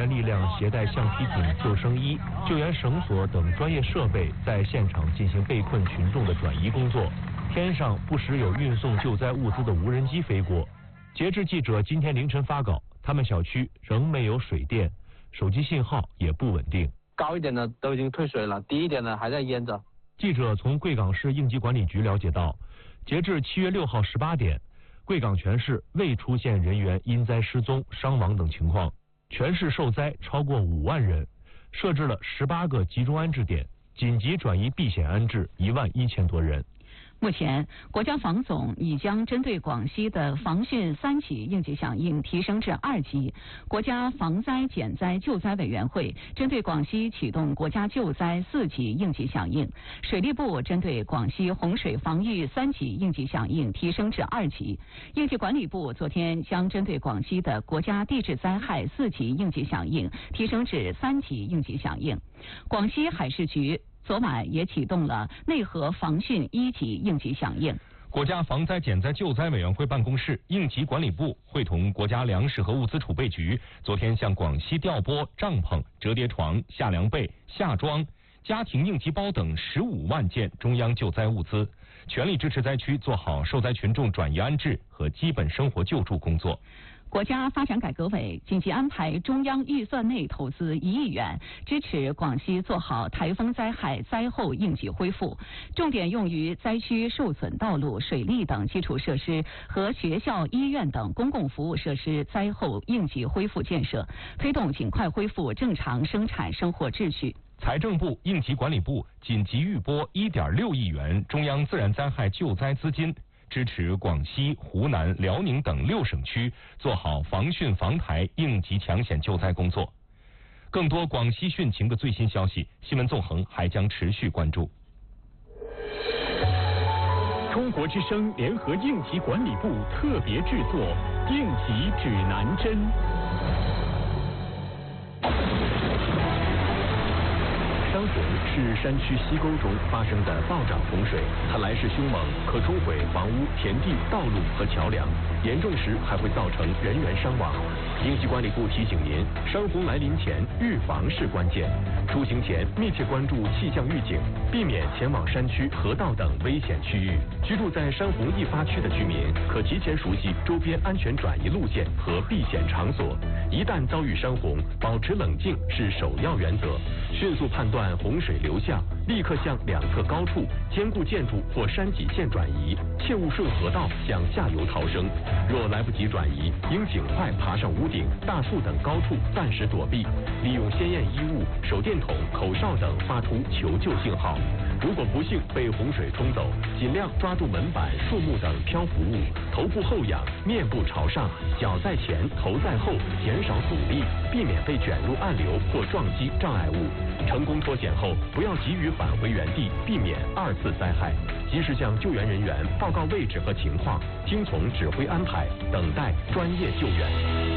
援力量携带橡皮艇、救生衣、救援绳索等专业设备，在现场进行被困群众的转移工作。天上不时有运送救灾物资的无人机飞过。截至记者今天凌晨发稿，他们小区仍没有水电，手机信号也不稳定。 高一点的都已经退水了，低一点的还在淹着。 记者从贵港市应急管理局了解到，截至7月6号18点，贵港全市未出现人员因灾失踪、伤亡等情况，全市受灾超过5万人，设置了18个集中安置点，紧急转移避险安置11000多人。 目前，国家防总已将针对广西的防汛3级应急响应提升至2级。国家防灾减灾救灾委员会针对广西启动国家救灾4级应急响应。水利部针对广西洪水防御3级应急响应提升至2级。应急管理部昨天将针对广西的国家地质灾害4级应急响应提升至3级应急响应。广西海事局昨晚也启动了内河防汛1级应急响应。 国家防灾减灾救灾委员会办公室、应急管理部会同国家粮食和物资储备局，昨天向广西调拨帐篷、折叠床、夏凉被、夏装、家庭应急包等15万件中央救灾物资，全力支持灾区做好受灾群众转移安置和基本生活救助工作。 国家发展改革委紧急安排中央预算内投资1亿元，支持广西做好台风灾害灾后应急恢复，重点用于灾区受损道路、水利等基础设施和学校、医院等公共服务设施灾后应急恢复建设，推动尽快恢复正常生产生活秩序。 财政部、应急管理部紧急预拨1.6亿元中央自然灾害救灾资金，支持广西、湖南、辽宁等6省区做好防汛防台应急抢险救灾工作。更多广西汛情的最新消息，新闻纵横还将持续关注。 中国之声联合应急管理部特别制作《应急指南针》。山洪是山区溪沟中发生的暴涨洪水，它来势凶猛，可冲毁房屋、田地、道路和桥梁，严重时还会造成人员伤亡。应急管理部提醒您，山洪来临前预防是关键。出行前密切关注气象预警，避免前往山区、河道等危险区域。居住在山洪易发区的居民，可提前熟悉周边安全转移路线和避险场所。一旦遭遇山洪，保持冷静是首要原则，迅速判断洪水流向，立刻向两侧高处、坚固建筑或山脊线转移，切勿顺河道向下游逃生。若来不及转移，应尽快爬上屋顶、大树等高处暂时躲避，利用鲜艳衣物、手电筒、口哨等发出求救信号。如果不幸被洪水冲走，尽量抓住门板、树木等漂浮物，头部后仰，面部朝上，脚在前，头在后，减少阻力，避免被卷入暗流或撞击障碍物。成功脱险后，不要急于返回原地，避免2次灾害。及时向救援人员报告位置和情况，听从指挥安排，等待专业救援。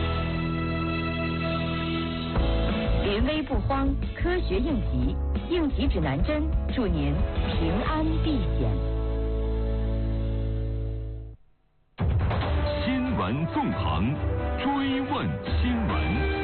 临危不慌，科学应急，应急指南针，祝您平安避险。 新闻纵横，追问新闻。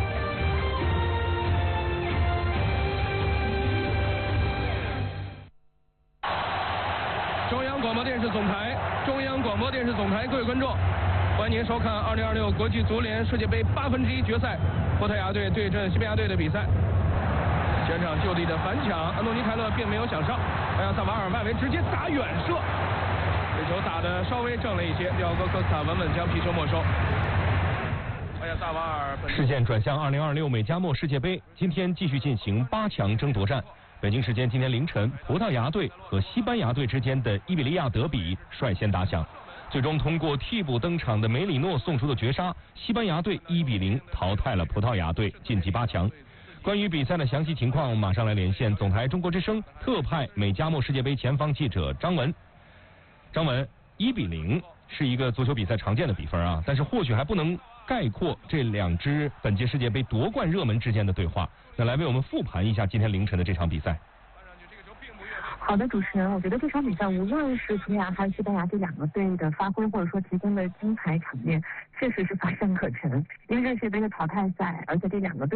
中央广播电视总台，中央广播电视总台，各位观众，欢迎您收看2026国际足联世界杯1/8决赛，葡萄牙队对阵西班牙队的比赛。前场就地的反抢，安东尼·泰勒并没有想上，埃亚萨瓦尔外围直接打远射，这球打得稍微正了一些，迪奥戈·科斯塔稳稳将皮球没收。埃亚萨瓦尔视线转向2026美加墨世界杯，今天继续进行8强争夺战。北京时间今天凌晨，葡萄牙队和西班牙队之间的伊比利亚德比率先打响，最终通过替补登场的梅里诺送出的绝杀，西班牙队1-0淘汰了葡萄牙队，晋级8强。关于比赛的详细情况，马上来连线总台中国之声特派美加墨世界杯前方记者张文。张文，1-0是一个足球比赛常见的比分啊，但是或许还不能概括这2支本届世界杯夺冠热门之间的对话。那来为我们复盘一下今天凌晨的这场比赛。 好的，主持人，我觉得这场比赛无论是葡萄牙还是西班牙这2个队的发挥，或者说提供的精彩场面，确实是乏善可陈。因为这是一个淘汰赛，而且这2个队